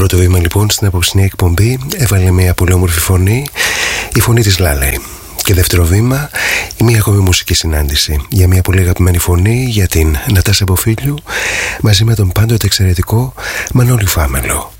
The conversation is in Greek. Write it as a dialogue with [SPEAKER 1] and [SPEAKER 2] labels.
[SPEAKER 1] πρώτο βήμα λοιπόν στην απόψινή εκπομπή έβαλε μια πολύ όμορφη φωνή, η φωνή της Λάλεϊ. Και δεύτερο βήμα, μια ακόμη μουσική συνάντηση για μια πολύ αγαπημένη φωνή, για την Νατάσα Μποφίλιου μαζί με τον πάντοτε εξαιρετικό Μανώλη Φάμελο.